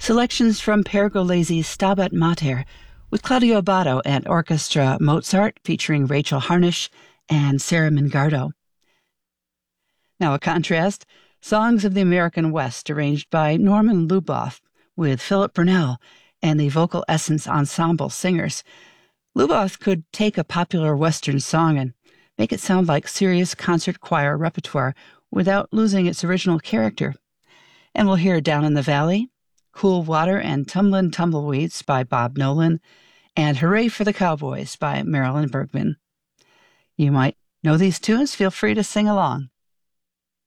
Selections from Pergolesi's Stabat Mater with Claudio Abbado and Orchestra Mozart featuring Rachel Harnish and Sarah Mingardo. Now a contrast, Songs of the American West arranged by Norman Luboff with Philip Burnell and the Vocal Essence Ensemble singers. Luboff could take a popular Western song and make it sound like serious concert choir repertoire without losing its original character. And we'll hear Down in the Valley, Cool Water and Tumblin' Tumbleweeds by Bob Nolan, and Hooray for the Cowboys by Marilyn Bergman. You might know these tunes. Feel free to sing along.